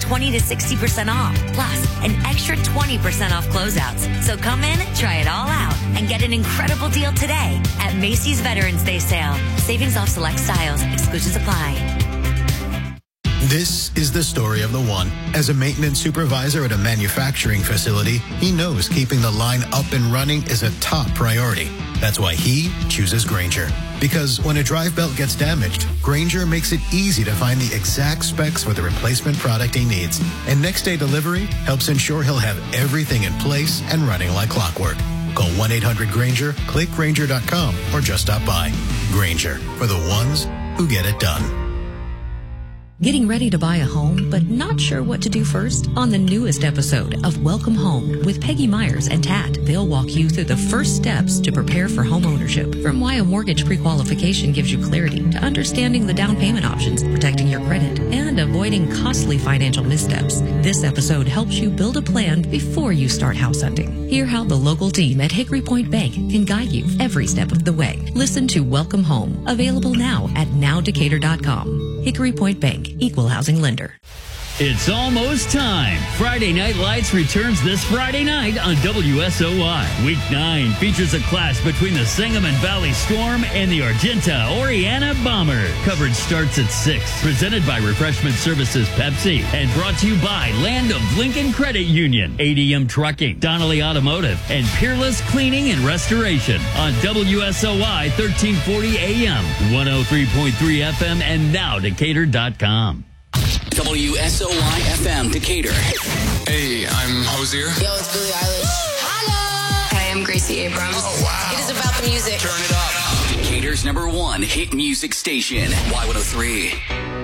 20 to 60% off, plus an extra 20% off closeouts. So come in, try it all out, and get an incredible deal today at Macy's Veterans Day Sale. Savings off select styles. Exclusions apply. This is the story of the one. As a maintenance supervisor at a manufacturing facility, he knows keeping the line up and running is a top priority. That's why he chooses Grainger. Because when a drive belt gets damaged, Grainger makes it easy to find the exact specs for the replacement product he needs. And next day delivery helps ensure he'll have everything in place and running like clockwork. Call 1-800-GRAINGER, click Grainger.com, or just stop by. Grainger, for the ones who get it done. Getting ready to buy a home, but not sure what to do first? On the newest episode of Welcome Home with Peggy Myers and Tat, they'll walk you through the first steps to prepare for home ownership. From why a mortgage pre-qualification gives you clarity to understanding the down payment options, protecting your credit, and avoiding costly financial missteps. This episode helps you build a plan before you start house hunting. Hear how the local team at Hickory Point Bank can guide you every step of the way. Listen to Welcome Home, available now at nowdecatur.com. Hickory Point Bank, equal housing lender. It's almost time. Friday Night Lights returns this Friday night on WSOY. Week 9 features a clash between the Sangamon Valley Storm and the Argenta Oriana Bombers. Coverage starts at 6. Presented by Refreshment Services Pepsi and brought to you by Land of Lincoln Credit Union, ADM Trucking, Donnelly Automotive, and Peerless Cleaning and Restoration on WSOY 1340 AM, 103.3 FM, and nowdecatur.com. WSOY FM Decatur. Hey, I'm Hosier. Yo, it's Billie Eilish. Holla! Hi, I'm Gracie Abrams. Oh, wow. It is about the music. Turn it up. Decatur's #1 hit music station, Y103.